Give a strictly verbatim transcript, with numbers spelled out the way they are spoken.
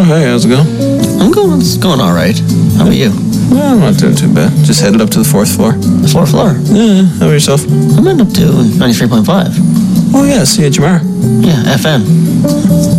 hey, how's it going? I'm going, it's going all right. How about you? Well, I'm not doing too bad. Just headed up to the fourth floor. The fourth floor? Yeah, how about yourself? I'm heading up to ninety-three point five. Oh, yeah, see you tomorrow. Yeah, F M.